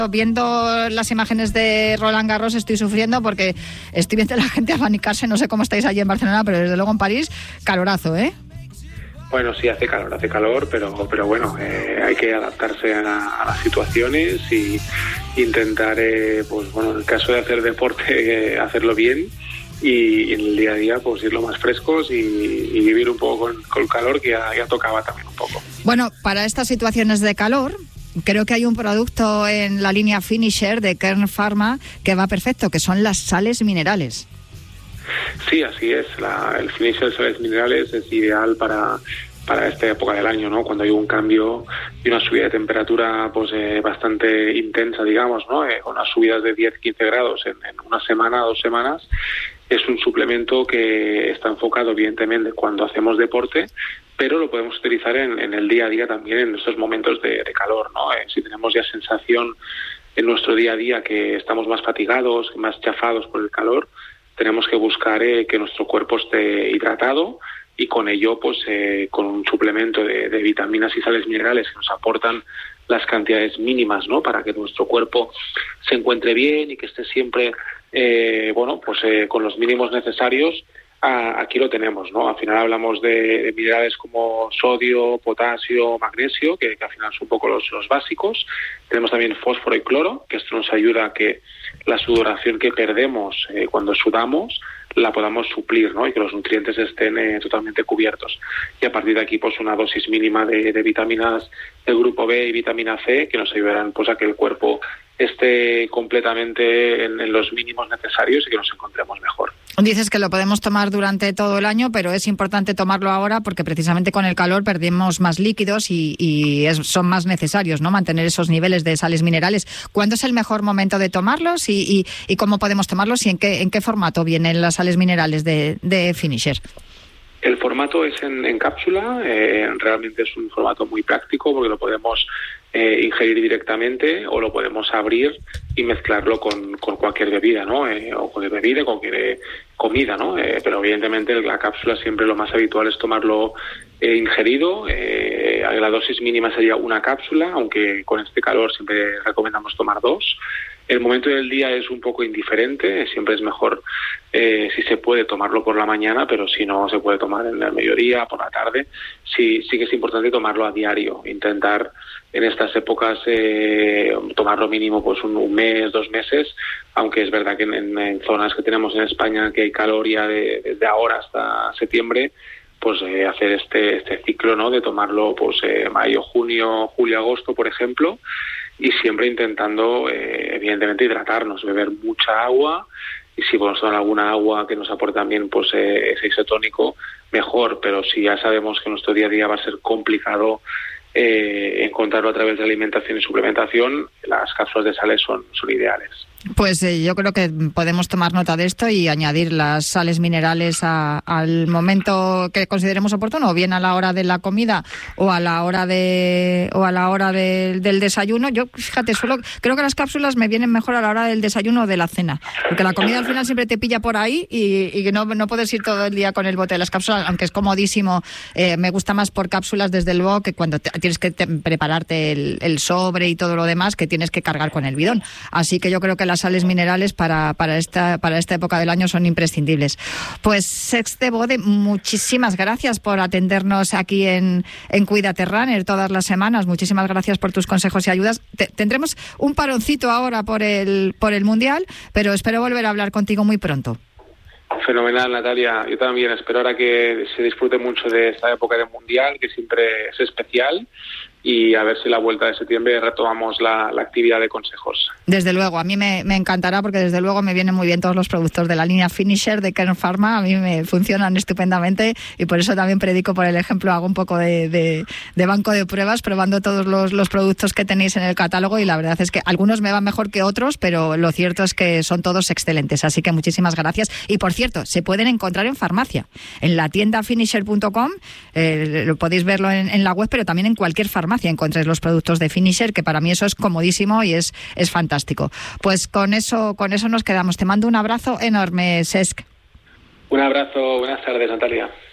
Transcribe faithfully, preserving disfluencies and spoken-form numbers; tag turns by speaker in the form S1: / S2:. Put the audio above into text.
S1: Viendo las imágenes de Roland Garros estoy sufriendo porque estoy viendo a la gente abanicarse, no sé cómo estáis allí en Barcelona, pero desde luego en París, calorazo, ¿eh?
S2: Bueno, sí, hace calor, hace calor, pero pero bueno, eh, hay que adaptarse a, a las situaciones y intentar, eh, pues bueno, en el caso de hacer deporte, eh, hacerlo bien y, y en el día a día, pues ir lo más frescos y, y vivir un poco con, con el calor que ya, ya tocaba también un poco.
S1: Bueno, para estas situaciones de calor, creo que hay un producto en la línea Finisher de Kern Pharma que va perfecto, que son las sales minerales.
S2: Sí, así es. La, el Finisher de sales minerales es ideal para, para esta época del año, ¿no? Cuando hay un cambio y una subida de temperatura pues eh, bastante intensa, digamos, ¿no? Eh, con unas subidas de diez a quince grados en, en una semana, dos semanas. Es un suplemento que está enfocado evidentemente cuando hacemos deporte, pero lo podemos utilizar en, en el día a día también en estos momentos de, de calor, ¿no? Eh, si tenemos ya sensación en nuestro día a día que estamos más fatigados, más chafados por el calor, tenemos que buscar eh, que nuestro cuerpo esté hidratado y con ello, pues, eh, con un suplemento de, de vitaminas y sales minerales que nos aportan las cantidades mínimas, ¿no? Para que nuestro cuerpo se encuentre bien y que esté siempre, eh, bueno, pues eh, con los mínimos necesarios. Ah, aquí lo tenemos, ¿no? Al final hablamos de, de minerales como sodio, potasio, magnesio, que, que al final son un poco los, los básicos. Tenemos también fósforo y cloro, que esto nos ayuda a que la sudoración que perdemos eh, cuando sudamos la podamos suplir, ¿no? Y que los nutrientes estén eh, totalmente cubiertos. Y a partir de aquí, pues una dosis mínima de, de vitaminas del grupo B y vitamina C que nos ayudarán pues a que el cuerpo esté completamente en, en los mínimos necesarios y que nos encontremos mejor.
S1: Dices que lo podemos tomar durante todo el año, pero es importante tomarlo ahora porque precisamente con el calor perdemos más líquidos y, y es, son más necesarios, ¿no? Mantener esos niveles de sales minerales. ¿Cuándo es el mejor momento de tomarlos y, y, y cómo podemos tomarlos y en qué, en qué formato vienen las sales minerales de, de Finisher?
S2: El formato es en, en cápsula, eh, realmente es un formato muy práctico porque lo podemos eh, ingerir directamente o lo podemos abrir y mezclarlo con, con cualquier bebida, ¿no? Eh, o cualquier bebida, cualquier eh, comida, ¿no? Eh, pero evidentemente la cápsula siempre lo más habitual es tomarlo eh, ingerido. Eh, la dosis mínima sería una cápsula, aunque con este calor siempre recomendamos tomar dos. El momento del día es un poco indiferente, siempre es mejor eh, si se puede tomarlo por la mañana, pero si no se puede tomar en el mediodía, por la tarde. Sí, sí que es importante tomarlo a diario, intentar en estas épocas eh, tomarlo mínimo pues un, un mes, dos meses, aunque es verdad que en, en zonas que tenemos en España que hay calor ya de, desde ahora hasta septiembre, pues eh, hacer este este ciclo, ¿no? De tomarlo pues eh, mayo, junio, julio, agosto, por ejemplo, y siempre intentando eh, evidentemente hidratarnos, beber mucha agua, y si podemos tomar alguna agua que nos aporte también pues eh, ese isotónico, mejor. Pero si ya sabemos que nuestro día a día va a ser complicado eh, encontrarlo a través de alimentación y suplementación, las cápsulas de sales son, son ideales.
S1: Pues eh, yo creo que podemos tomar nota de esto y añadir las sales minerales a, al momento que consideremos oportuno, o bien a la hora de la comida o a la hora de o a la hora de, del desayuno. Yo, fíjate, solo creo que las cápsulas me vienen mejor a la hora del desayuno o de la cena, porque la comida al final siempre te pilla por ahí y, y no, no puedes ir todo el día con el bote de las cápsulas, aunque es comodísimo. Eh, me gusta más por cápsulas, desde luego, que cuando te, tienes que te, prepararte el, el sobre y todo lo demás, que tienes que cargar con el bidón. Así que yo creo que las sales minerales para, para, esta, para esta época del año son imprescindibles. Pues Sexte Bode, muchísimas gracias por atendernos aquí en, en Cuídate Runner todas las semanas. Muchísimas gracias por tus consejos y ayudas. Te, tendremos un paroncito ahora por el, por el Mundial, pero espero volver a hablar contigo muy pronto.
S2: Fenomenal, Natalia. Yo también espero ahora que se disfrute mucho de esta época del Mundial, que siempre es especial, y a ver si la vuelta de septiembre retomamos la, la actividad de consejos.
S1: Desde luego, a mí me, me encantará porque desde luego me vienen muy bien todos los productos de la línea Finisher de Kern Pharma, a mí me funcionan estupendamente y por eso también predico por el ejemplo, hago un poco de, de, de banco de pruebas probando todos los, los productos que tenéis en el catálogo y la verdad es que algunos me van mejor que otros, pero lo cierto es que son todos excelentes, así que muchísimas gracias. Y por cierto, se pueden encontrar en farmacia, en la tienda finisher punto com, eh, lo podéis verlo en, en la web, pero también en cualquier farmacia encontréis los productos de Finisher, que para mí eso es comodísimo y es, es fantástico. Pues con eso, con eso nos quedamos. Te mando un abrazo enorme, Cesc.
S2: Un abrazo, buenas tardes, Natalia.